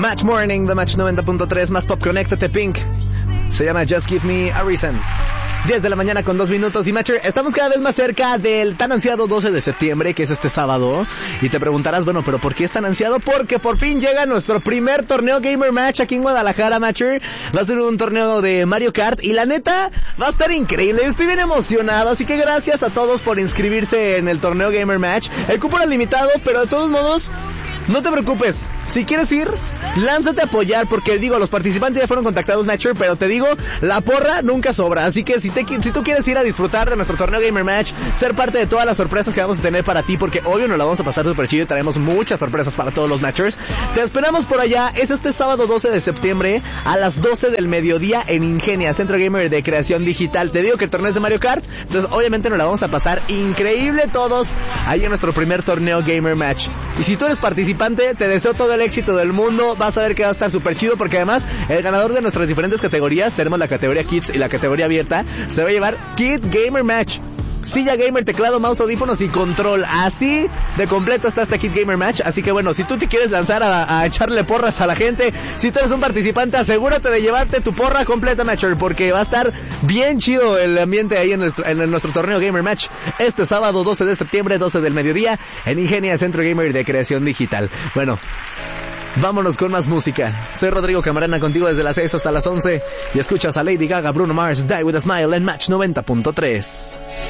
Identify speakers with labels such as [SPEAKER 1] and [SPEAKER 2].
[SPEAKER 1] Match Morning de Match 90.3, más pop, conéctate, Pink. Se llama Just Give Me a Reason. 10 de la mañana con 2 minutos. Y Matcher, estamos cada vez más cerca del tan ansiado 12 de septiembre, que es este sábado. Y te preguntarás, bueno, ¿pero por qué es tan ansiado? Porque por fin llega nuestro primer torneo Gamer Match aquí en Guadalajara, Matcher. Va a ser un torneo de Mario Kart y la neta va a estar increíble. Estoy bien emocionado, así que gracias a todos por inscribirse en el torneo Gamer Match. El cupo era limitado, pero de todos modos, no te preocupes. Si quieres ir, lánzate a apoyar, porque digo, los participantes ya fueron contactados, Matcher, pero te digo, la porra nunca sobra. Así que si tú quieres ir a disfrutar de nuestro torneo Gamer Match, ser parte de todas las sorpresas que vamos a tener para ti, porque obvio nos la vamos a pasar súper chido y traemos muchas sorpresas para todos los Matchers. Te esperamos por allá. Es este sábado 12 de septiembre a las 12 del mediodía en Ingenia, Centro Gamer de Creación Digital. Te digo que el torneo es de Mario Kart, entonces obviamente nos la vamos a pasar increíble todos ahí en nuestro primer torneo Gamer Match. Y si tú eres participante, te deseo todo el éxito del mundo. Vas a ver que va a estar súper chido, porque además el ganador de nuestras diferentes categorías, tenemos la categoría Kids y la categoría abierta, se va a llevar Kid Gamer Match, silla gamer, teclado, mouse, audífonos y control. Así de completo está este Kid Gamer Match. Así que bueno, si tú te quieres lanzar a echarle porras a la gente, si tú eres un participante, asegúrate de llevarte tu porra completa, Matcher, porque va a estar bien chido el ambiente ahí en nuestro torneo Gamer Match este sábado 12 de septiembre, 12 del mediodía, en Ingenia, Centro Gamer de Creación Digital. Bueno, vámonos con más música. Soy Rodrigo Camarena, contigo desde las 6 hasta las 11, y escuchas a Lady Gaga, Bruno Mars, Die With A Smile en Match 90.3.